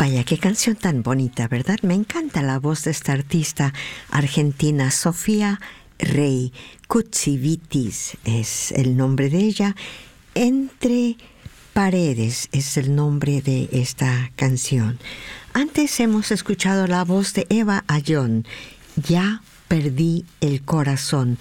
Vaya, qué canción tan bonita, ¿verdad? Me encanta la voz de esta artista argentina, Sofía Rey. Cutsivitis es el nombre de ella. Entre paredes es el nombre de esta canción. Antes hemos escuchado la voz de Eva Ayllón. Ya perdí el corazón.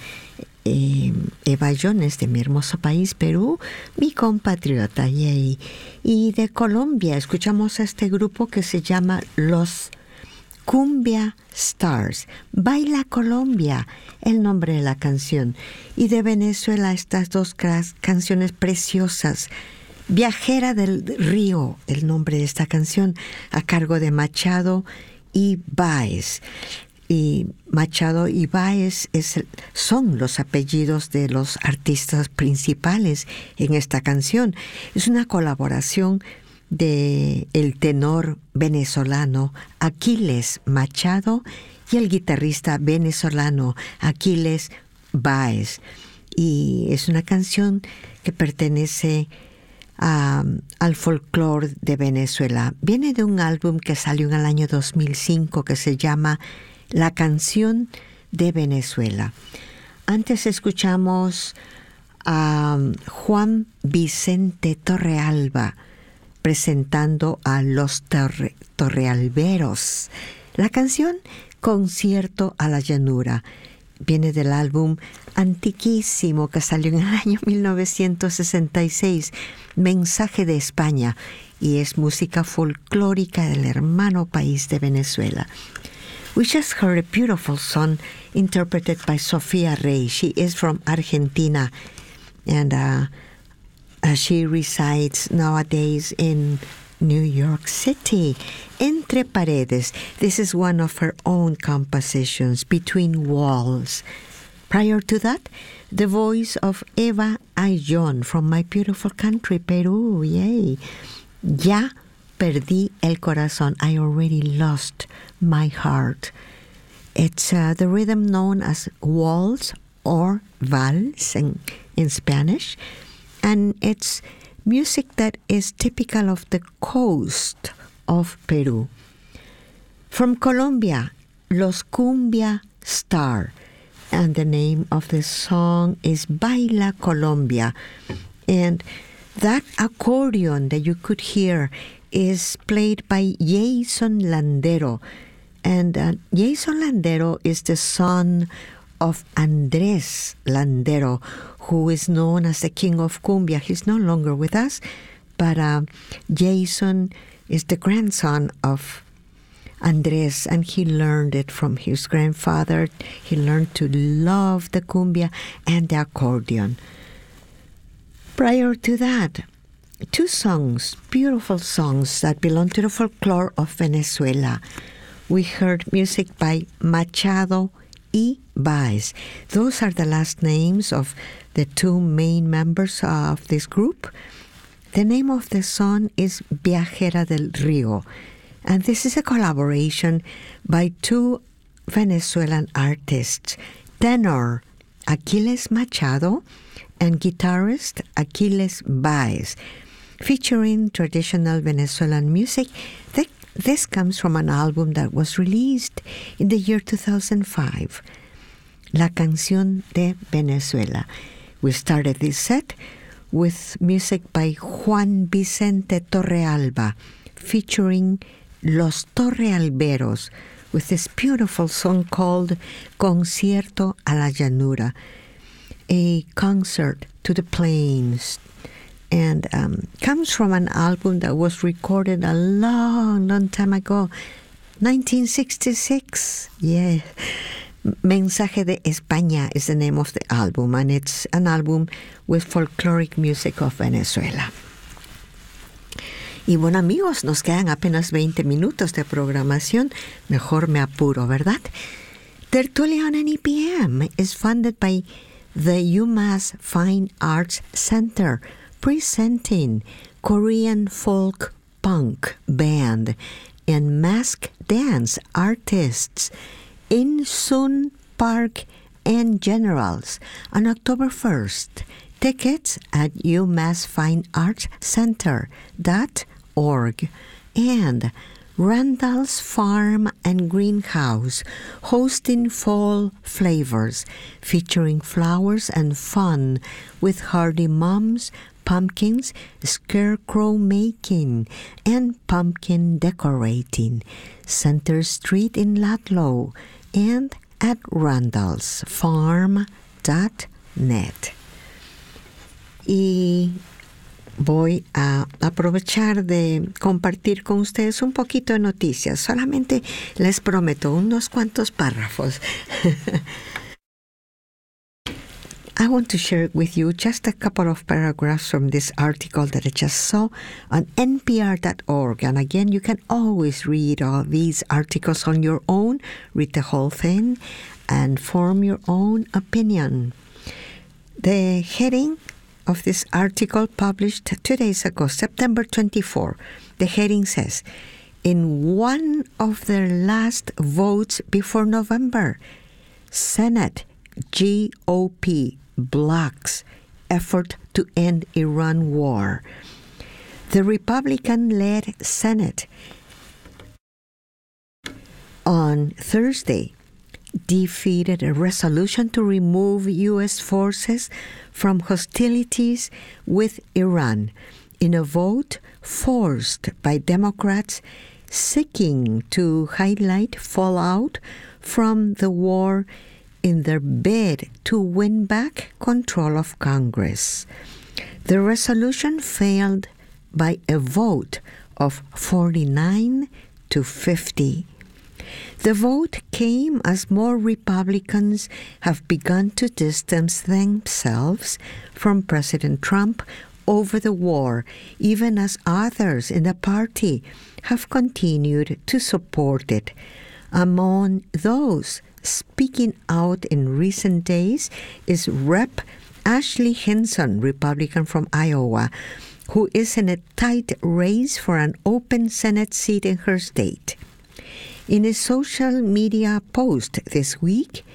Eva Ayllón es de mi hermoso país, Perú, mi compatriota. Y de Colombia escuchamos a este grupo que se llama Los Cumbia Stars. Baila Colombia, el nombre de la canción. Y de Venezuela estas dos canciones preciosas. Viajera del Río, el nombre de esta canción, a cargo de Machado y Báez. Y Machado y Báez son los apellidos de los artistas principales en esta canción. Es una colaboración de el tenor venezolano Aquiles Machado y el guitarrista venezolano Aquiles Báez. Y es una canción que pertenece al folclore de Venezuela. Viene de un álbum que salió en el año 2005 que se llama La Canción de Venezuela. Antes escuchamos a Juan Vicente Torrealba presentando a los Torrealberos. La canción Concierto a la Llanura viene del álbum antiquísimo que salió en el año 1966, Mensaje de España, y es música folclórica del hermano país de Venezuela. We just heard a beautiful song interpreted by Sofía Rey. She is from Argentina, and she resides nowadays in New York City. Entre Paredes. This is one of her own compositions, Between Walls. Prior to that, the voice of Eva Ayllón from my beautiful country, Peru. Yay! Ya perdí el corazón. I already lost my heart. It's the rhythm known as waltz or vals in Spanish. And it's music that is typical of the coast of Peru. From Colombia, Los Cumbia Star. And the name of the song is Baila Colombia. And that accordion that you could hear is played by Jason Landero. And Jason Landero is the son of Andrés Landero, who is known as the king of cumbia. He's no longer with us, but Jason is the grandson of Andrés, and he learned it from his grandfather. He learned to love the cumbia and the accordion. Prior to that, two songs, beautiful songs that belong to the folklore of Venezuela. We heard music by Machado y Báez. Those are the last names of the two main members of this group. The name of the song is Viajera del Río, and this is a collaboration by two Venezuelan artists, tenor Aquiles Machado and guitarist Aquiles Báez, featuring traditional Venezuelan music. This comes from an album that was released in the year 2005, La Canción de Venezuela. We started this set with music by Juan Vicente Torrealba, featuring Los Torrealberos, with this beautiful song called Concierto a la Llanura, a concert to the plains, and comes from an album that was recorded a long, long time ago, 1966. Yeah. Mensaje de España is the name of the album, and it's an album with folkloric music of Venezuela. Y bueno, amigos, nos quedan apenas 20 minutos de programación. Mejor me apuro, ¿verdad? Tertulia on NEPM is funded by the UMass Fine Arts Center, presenting Korean folk punk band and mask dance artists in Sun Park and Generals on October 1st. Tickets at UMassFineArtsCenter.org. And Randall's Farm and Greenhouse, hosting fall flavors, featuring flowers and fun with hardy moms, pumpkins, scarecrow making, and pumpkin decorating. Center Street in Ludlow and at randallsfarm.net. Y voy a aprovechar de compartir con ustedes un poquito de noticias. Solamente les prometo unos cuantos párrafos. I want to share with you just a couple of paragraphs from this article that I just saw on npr.org. And again, you can always read all these articles on your own, read the whole thing, and form your own opinion. The heading of this article published 2 days ago, September 24, the heading says, in one of their last votes before November, Senate GOP blocks effort to end Iran war. The Republican-led Senate on Thursday defeated a resolution to remove U.S. forces from hostilities with Iran in a vote forced by Democrats seeking to highlight fallout from the war in their bid to win back control of Congress. The resolution failed by a vote of 49 to 50. The vote came as more Republicans have begun to distance themselves from President Trump over the war, even as others in the party have continued to support it. Among those speaking out in recent days is Rep. Ashley Hinson, Republican from Iowa, who is in a tight race for an open Senate seat in her state. In a social media post this week,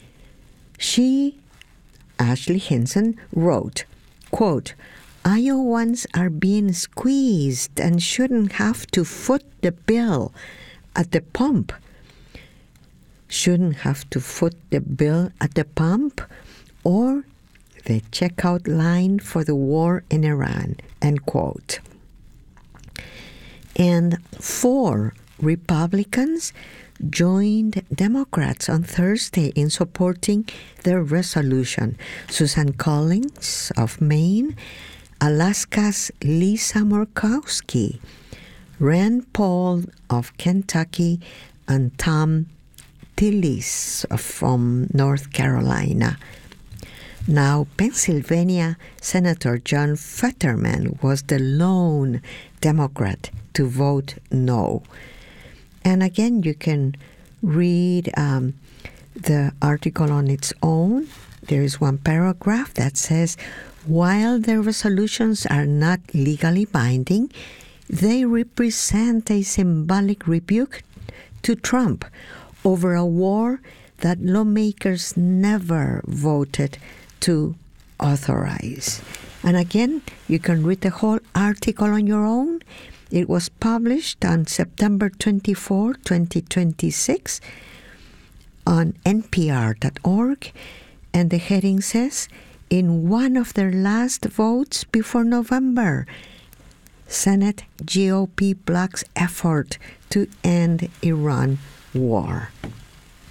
Ashley Hinson, wrote, quote, Iowans are being squeezed and shouldn't have to foot the bill at the pump. Shouldn't have to foot the bill at the pump or the checkout line for the war in Iran, end quote. And 4 Republicans joined Democrats on Thursday in supporting the resolution. Susan Collins of Maine, Alaska's Lisa Murkowski, Rand Paul of Kentucky, and Tom Tillis from North Carolina. Now, Pennsylvania Senator John Fetterman was the lone Democrat to vote no. And again, you can read the article on its own. There is one paragraph that says, while the resolutions are not legally binding, they represent a symbolic rebuke to Trump over a war that lawmakers never voted to authorize. And again, you can read the whole article on your own. It was published on September 24, 2026 on npr.org, and the heading says, in one of their last votes before November, Senate GOP blocks effort to end Iran war.